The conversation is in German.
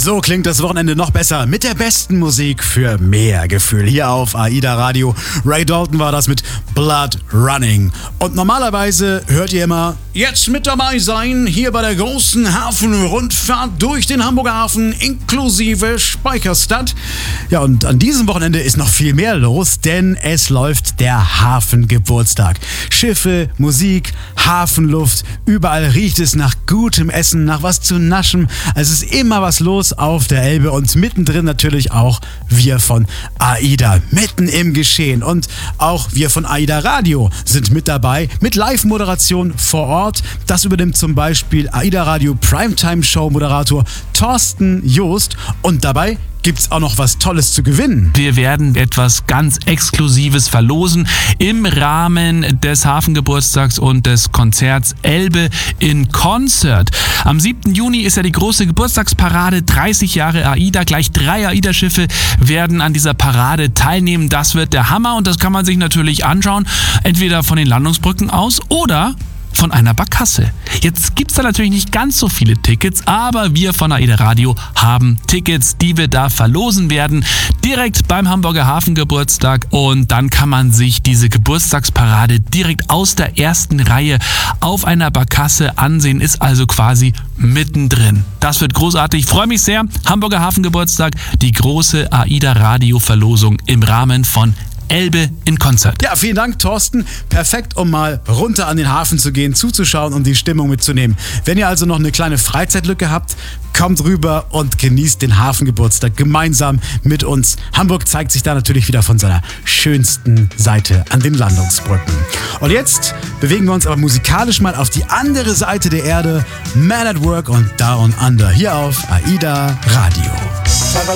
So klingt das Wochenende noch besser mit der besten Musik für mehr Gefühl hier auf AIDA Radio. Ray Dalton war das mit Blood Running. Und normalerweise hört ihr immer jetzt mit dabei sein hier bei der großen Hafenrundfahrt durch den Hamburger Hafen inklusive Speicherstadt. Ja, und an diesem Wochenende ist noch viel mehr los, denn es läuft der Hafengeburtstag. Schiffe, Musik, Hafenluft, überall riecht es nach gutem Essen, nach was zu naschen. Also es ist immer was los auf der Elbe und mittendrin natürlich auch wir von AIDA, mitten im Geschehen. Und auch wir von AIDA Radio sind mit dabei, mit Live-Moderation vor Ort. Das übernimmt zum Beispiel AIDA Radio Primetime-Show-Moderator Thorsten Joost und dabei gibt's auch noch was Tolles zu gewinnen. Wir werden etwas ganz Exklusives verlosen im Rahmen des Hafengeburtstags und des Konzerts Elbe in Concert. Am 7. Juni ist ja die große Geburtstagsparade, 30 Jahre AIDA, gleich 3 AIDA-Schiffe werden an dieser Parade teilnehmen. Das wird der Hammer und das kann man sich natürlich anschauen, entweder von den Landungsbrücken aus oder von einer Barkasse. Jetzt gibt es da natürlich nicht ganz so viele Tickets, aber wir von AIDA Radio haben Tickets, die wir da verlosen werden, direkt beim Hamburger Hafengeburtstag und dann kann man sich diese Geburtstagsparade direkt aus der ersten Reihe auf einer Barkasse ansehen, ist also quasi mittendrin. Das wird großartig, ich freue mich sehr. Hamburger Hafengeburtstag, die große AIDA Radio Verlosung im Rahmen von Elbe in Concert. Ja, vielen Dank, Thorsten. Perfekt, um mal runter an den Hafen zu gehen, zuzuschauen und die Stimmung mitzunehmen. Wenn ihr also noch eine kleine Freizeitlücke habt, kommt rüber und genießt den Hafengeburtstag gemeinsam mit uns. Hamburg zeigt sich da natürlich wieder von seiner schönsten Seite an den Landungsbrücken. Und jetzt bewegen wir uns aber musikalisch mal auf die andere Seite der Erde. Man at Work und Down Under hier auf AIDA Radio.